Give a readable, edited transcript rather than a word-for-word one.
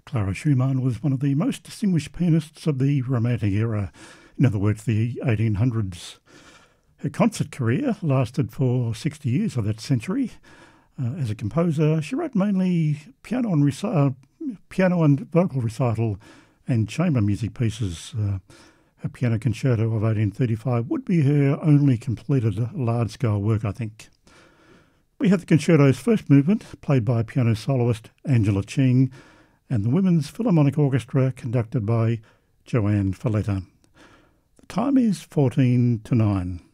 Clara Schumann was one of the most distinguished pianists of the Romantic era, in other words, the 1800s. Her concert career lasted for 60 years of that century. As a composer, she wrote mainly piano and vocal recital and chamber music pieces. Her Piano Concerto of 1835 would be her only completed large-scale work, I think. We have the concerto's first movement, played by piano soloist Angela Ching, and the Women's Philharmonic Orchestra, conducted by Joanne Falletta. The time is 14 to 9.